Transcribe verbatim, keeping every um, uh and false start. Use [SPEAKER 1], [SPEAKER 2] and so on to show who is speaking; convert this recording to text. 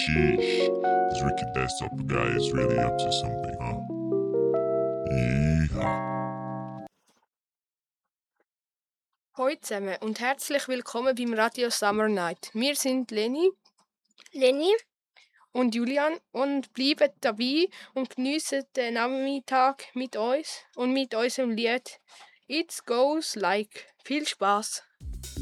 [SPEAKER 1] sheesh. This Ricky Desktop guy is really up to something, huh? Yeehaw.
[SPEAKER 2] Hallo zusammen und herzlich willkommen beim Radio Summer Night. Wir sind Leni,
[SPEAKER 3] Leni
[SPEAKER 2] und Julian und bleiben dabei und geniessen den Nachmittag mit uns und mit unserem Lied It Goes Like. Viel Spaß!